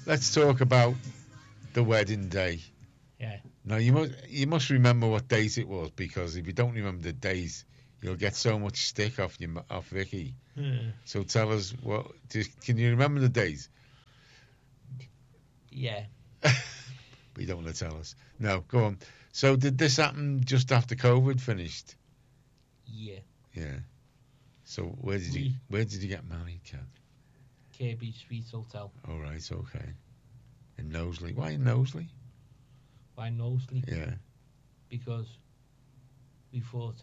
let's talk about the wedding day. Yeah. Now you must remember what date it was, because if you don't remember the date, you'll get so much stick off Vicky. So tell us can you remember the date? Yeah. But you don't want to tell us. No, go on. So did this happen just after COVID finished? Yeah. Yeah. So where did you get married, Ken? Kirby Street Hotel. All right, okay. In Knowsley. Why in Knowsley? Why Knowsley? Yeah. Because we thought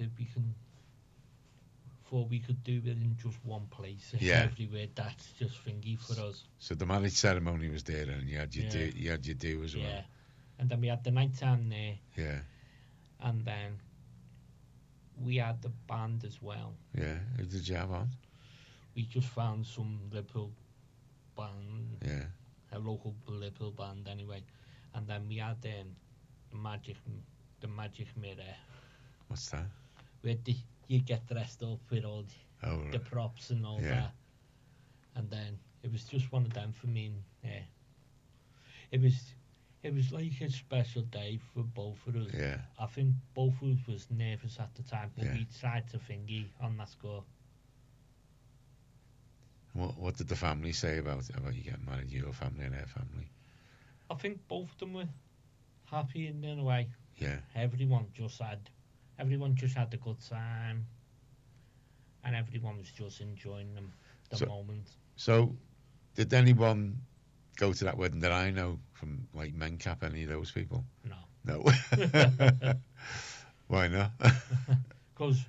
we could do it in just one place. Yeah. Everywhere. That's just thingy for us. So the marriage ceremony was there, and you had your do as well. Yeah. And then we had the night time there. Yeah. And then we had the band as well. Yeah. Who did you have on? We just found some Liverpool band. Yeah. A local Liverpool band anyway. And then we had the magic mirror. What's that? Where you get dressed up with all the props and all that. And then it was just one of them for me. Yeah. It was like a special day for both of us. Yeah. I think both of us was nervous at the time, but Yeah. we tried to thingy on that score. What did the family say about you getting married? Your family and their family? I think both of them were happy in a way. Yeah. Everyone just had a good time, and everyone was just enjoying the moment. So, did anyone go to that wedding that I know from like Mencap? Any of those people? No. Why not? Because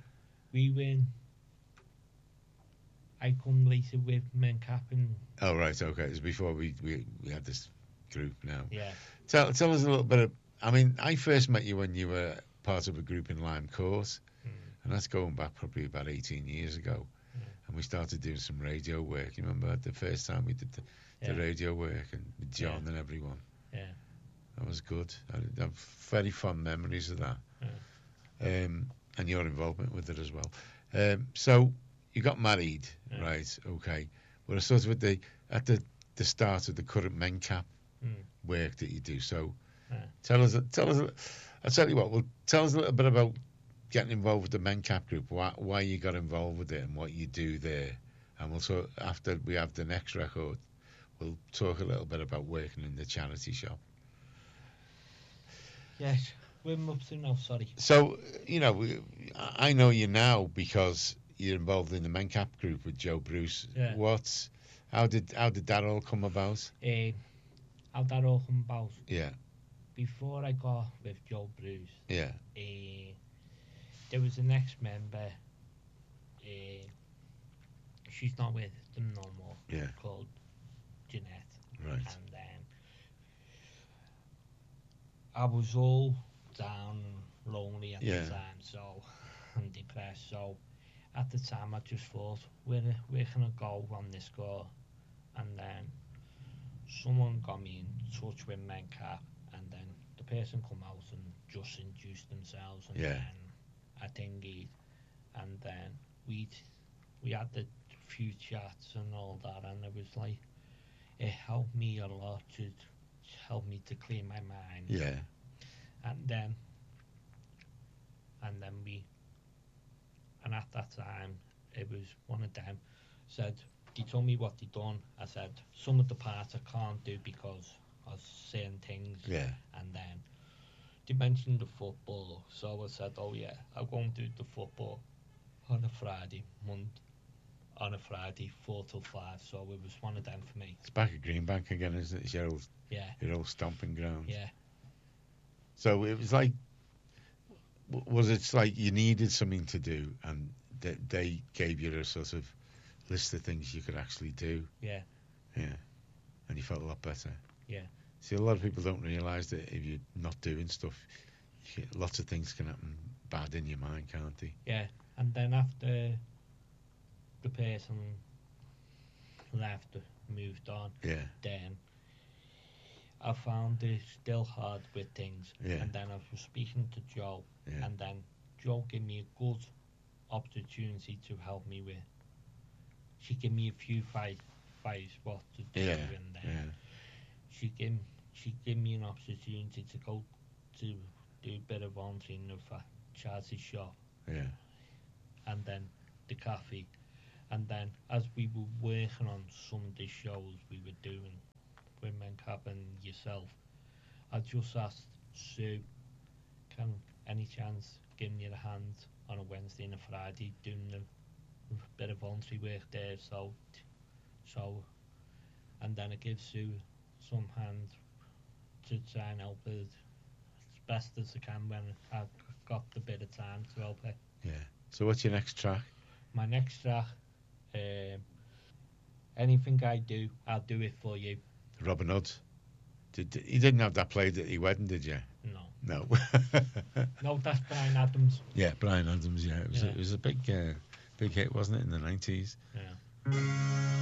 I come later with Mencap and. Oh right, okay. It was before we had this group now. Yeah. Tell us a little bit of. I mean, I first met you when you were part of a group in Lime Court, and that's going back probably about 18 years ago. And we started doing some radio work. You remember the first time we did the radio work, and with John and everyone? Yeah. That was good. I have very fond memories of that. Yeah. And your involvement with it as well. So you got married, right? Okay. Well, sort of at the start of the current Mencap work that you do. So tell us. I'll tell you what. Well, tell us a little bit about getting involved with the Mencap group. Why you got involved with it and what you do there. And we'll talk after we have the next record. We'll talk a little bit about working in the charity shop. Yes, we're up to now. Sorry. So I know you now because you're involved in the Mencap group with Joe Bruce. Yeah. How did that all come about? How that all come about? Yeah. Before I got with Joe Bruce. Yeah. There was an ex-member. She's not with them no more. Yeah. Called Jeanette. Right. And then I was all down and lonely at the time, and depressed. So at the time, I just thought, where can I go on this score? And then someone got me in touch with Mencap, and then the person come out and just introduced themselves, and then I thingied, and then we had the few chats and all that, and it was like, it helped me a lot to help me to clear my mind. Yeah. And then at that time, it was one of them said, they told me what they done. I said, some of the parts I can't do because of certain things. Yeah. And then they mentioned the football, so I said, oh yeah, I'll go and do the football on a Friday, 4 till 5. So it was one of them for me. It's back at Greenbank again, isn't it? It's your old stomping ground. Yeah. So it was like, was it like you needed something to do, and they gave you a sort of list of things you could actually do? Yeah. Yeah. And you felt a lot better. Yeah. See, a lot of people don't realise that if you're not doing stuff, lots of things can happen bad in your mind, can't they? Yeah. And then after the person left, moved on, then I found it still hard with things. Yeah. And then I was speaking to Joe, and then Joe gave me a good opportunity to help me with. She gave me a few advice what to do, and then she gave me an opportunity to go to do a bit of volunteering for charity shop. Yeah. And then the cafe. And then as we were working on some of the shows we were doing with Mencap and yourself, I just asked Sue, can any chance give me a hand on a Wednesday and a Friday doing a bit of voluntary work there, so and then I give Sue some hand to try and help her as best as I can when I've got the bit of time to help her. Yeah. So what's your next track? My next track, anything I do, I'll do it for you. Robin Hood. You didn't have that played at your wedding, did you? No. No. No, that's Bryan Adams. Yeah, Bryan Adams. Yeah, it was a big hit, wasn't it, in the 90s? Yeah.